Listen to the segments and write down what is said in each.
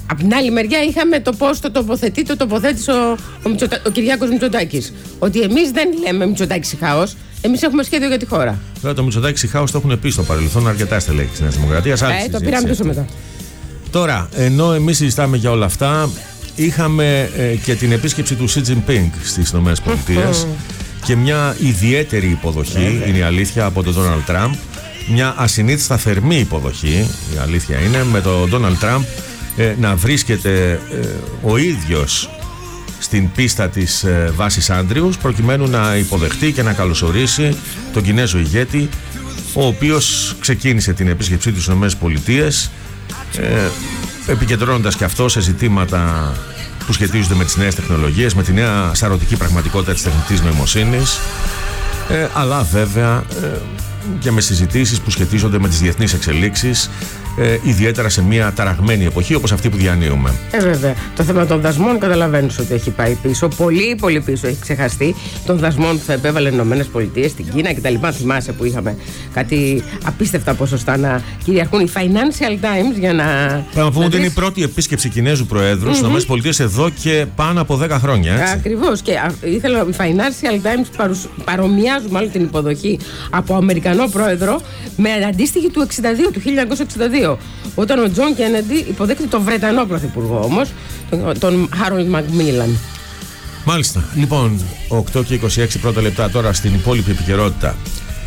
Απ' την άλλη μεριά είχαμε το πώς το τοποθέτησε ο Κυριάκος Μητσοτάκης. Ότι εμείς δεν λέμε Μητσοτάκης χάος, εμείς έχουμε σχέδιο για τη χώρα. Βέβαια το Μητσοτάκης χάος το έχουν πει στο παρελθόν αρκετά στελέχη της Νέας Δημοκρατίας. Το πήραμε τόσο μετά. Τώρα, ενώ εμείς συζητάμε για όλα αυτά, είχαμε και την επίσκεψη του Xi Jinping στις ΗΠΑ και μια ιδιαίτερη υποδοχή, είναι η αλήθεια, από τον Ντόναλντ Τραμπ. Μια ασυνήθιστα θερμή υποδοχή, η αλήθεια είναι, με τον Ντόναλντ Τραμπ να βρίσκεται ο ίδιος στην πίστα της βάσης Άντριους προκειμένου να υποδεχτεί και να καλωσορίσει τον Κινέζο ηγέτη, ο οποίος ξεκίνησε την επίσκεψή του στις ΗΠΑ επικεντρώνοντας και αυτό σε ζητήματα που σχετίζονται με τις νέες τεχνολογίες, με τη νέα σαρωτική πραγματικότητα της τεχνητής νοημοσύνης, αλλά βέβαια και με συζητήσεις που σχετίζονται με τις διεθνείς εξελίξεις, ιδιαίτερα σε μια ταραγμένη εποχή όπως αυτή που διανύουμε. Βέβαια. Το θέμα των δασμών καταλαβαίνεις ότι έχει πάει πίσω. Πολύ, πολύ πίσω έχει ξεχαστεί. Των δασμών που θα επέβαλε οι ΗΠΑ στην Κίνα κτλ. Θυμάσαι που είχαμε κάτι απίστευτα ποσοστά να κυριαρχούν. Οι Financial Times για να. Πρέπει να πούμε ότι είναι η πρώτη επίσκεψη Κινέζου Προέδρου στις ΗΠΑ εδώ και πάνω από 10 χρόνια. Ακριβώς. Και ήθελα οι Financial Times παρομοιάζουν μάλλον την υποδοχή από Αμερικανό Πρόεδρο με αντίστοιχη του 1962. Όταν ο Τζον Κέννεντι υποδέχεται τον Βρετανό Πρωθυπουργό όμως, τον Χάρολντ Μακμίλαν. Μάλιστα. Λοιπόν, 8 και 26 πρώτα λεπτά τώρα στην υπόλοιπη επικαιρότητα.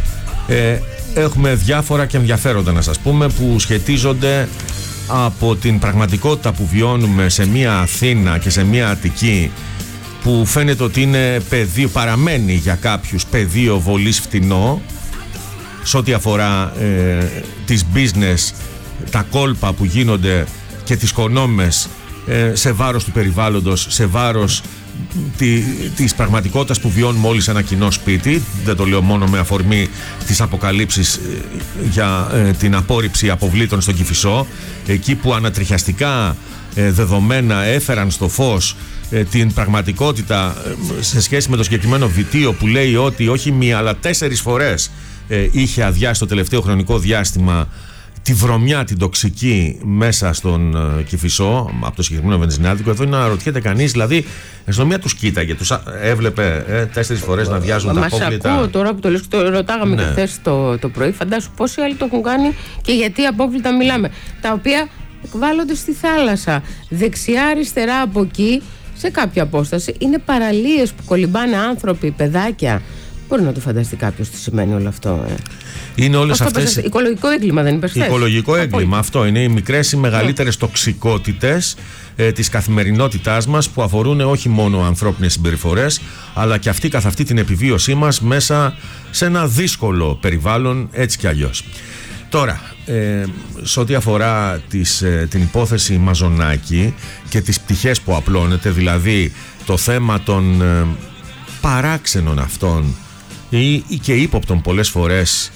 Έχουμε διάφορα και ενδιαφέροντα να σας πούμε που σχετίζονται από την πραγματικότητα που βιώνουμε σε μια Αθήνα και σε μια Αττική που φαίνεται ότι είναι πεδίο, παραμένει για κάποιους πεδίο βολής φτηνό σε ό,τι αφορά τις business, τα κόλπα που γίνονται και τις κονόμες σε βάρος του περιβάλλοντος, σε βάρος της πραγματικότητας που βιώνουμε όλοι σε ένα κοινό σπίτι. Δεν το λέω μόνο με αφορμή τις αποκαλύψεις για την απόρριψη αποβλήτων στον Κηφισό, εκεί που ανατριχιαστικά δεδομένα έφεραν στο φως την πραγματικότητα σε σχέση με το συγκεκριμένο βιτίο που λέει ότι όχι μία αλλά 4 φορές είχε αδειάσει το τελευταίο χρονικό διάστημα τη βρωμιά, την τοξική μέσα στον Κηφισό από το συγκεκριμένο βενζινάδικο. Εδώ είναι να ρωτιέται κανείς, δηλαδή η αστυνομία τους κοίταγε, τους έβλεπε 4 φορές να αδειάζουν τα απόβλητα. Μας ακούω τώρα που το λες, το ρωτάγαμε και χθες το πρωί, φαντάσου πόσοι άλλοι το έχουν κάνει και γιατί απόβλητα μιλάμε, τα οποία εκβάλλονται στη θάλασσα δεξιά αριστερά από εκεί σε κάποια απόσταση. Είναι παραλίες που κολυμπάνε άνθρωποι, παιδάκια. Μπορεί να το φανταστεί κάποιος τι σημαίνει όλο αυτό. Είναι όλες αυτές. Οικολογικό έγκλημα δεν είπες χθες? Οικολογικό έγκλημα, αυτό είναι οι μικρές ή μεγαλύτερες τοξικότητες της καθημερινότητάς μας που αφορούν όχι μόνο ανθρώπινες συμπεριφορές αλλά και αυτή καθ' αυτή την επιβίωσή μας μέσα σε ένα δύσκολο περιβάλλον έτσι κι αλλιώς. Τώρα, σε ό,τι αφορά την υπόθεση Μαζονάκη και τις πτυχές που απλώνεται, δηλαδή το θέμα των παράξενων αυτών ή και ύποπτων πολλές φορές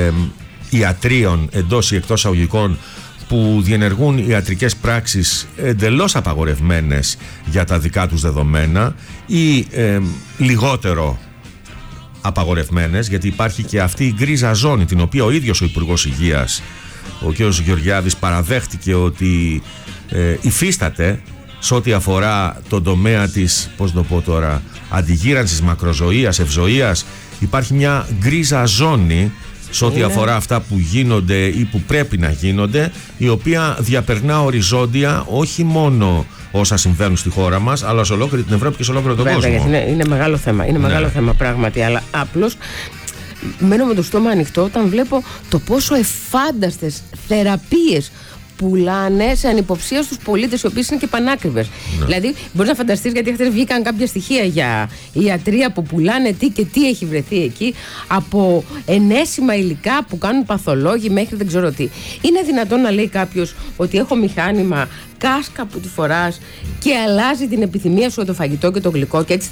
ιατρίων εντός ή εκτός αγωγικών που διενεργούν ιατρικές πράξεις εντελώς απαγορευμένες για τα δικά τους δεδομένα ή λιγότερο απαγορευμένες, γιατί υπάρχει και αυτή η γκρίζα ζώνη την οποία ο ίδιος ο Υπουργός Υγείας, ο κ. Γεωργιάδης, παραδέχτηκε ότι υφίσταται σε ό,τι αφορά τον τομέα της, πώς το πω τώρα, αντιγύρανσης, μακροζωίας, ευζωίας. Υπάρχει μια γκρίζα ζώνη σε ό,τι αφορά αυτά που γίνονται ή που πρέπει να γίνονται, η οποία διαπερνά οριζόντια όχι μόνο όσα συμβαίνουν στη χώρα μας, αλλά σε ολόκληρη την Ευρώπη και σε ολόκληρο τον κόσμο. Είναι μεγάλο θέμα, μεγάλο θέμα πράγματι, αλλά απλώς μένω με το στόμα ανοιχτό όταν βλέπω το πόσο εφάνταστες θεραπείες πουλάνε σε ανυποψία στους πολίτες, οι οποίες είναι και πανάκριβες. Δηλαδή, μπορείς να φανταστείς, γιατί χθες βγήκαν κάποια στοιχεία για ιατρία που πουλάνε τι και τι έχει βρεθεί εκεί, από ενέσιμα υλικά που κάνουν παθολόγοι μέχρι δεν ξέρω τι. Είναι δυνατόν να λέει κάποιος ότι έχω μηχάνημα, κάσκα που τη φοράς και αλλάζει την επιθυμία σου για το φαγητό και το γλυκό και έτσι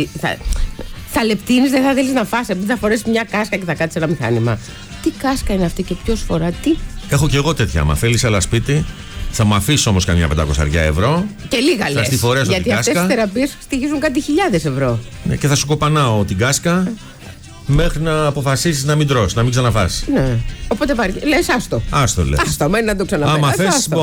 θα λεπτύνεις, δεν θα θέλεις να φας, επειδή θα φορέσεις μια κάσκα και θα κάτσεις ένα μηχάνημα. Τι κάσκα είναι αυτή και ποιος φορά τι? Έχω και εγώ τέτοια. Άμα θέλεις ένα σπίτι, θα μου αφήσεις όμως καμιά 500 ευρώ. Και λίγα λες. Γιατί αυτές τις θεραπείες στοιχίζουν κάτι χιλιάδες ευρώ. Ναι, και θα σου κοπανάω την κάσκα μέχρι να αποφασίσεις να μην τρως, να μην ξαναφάσεις. Ναι. Οπότε λες άστο. Άστο λες. Άστο, μένει να το ξαναπέσεις.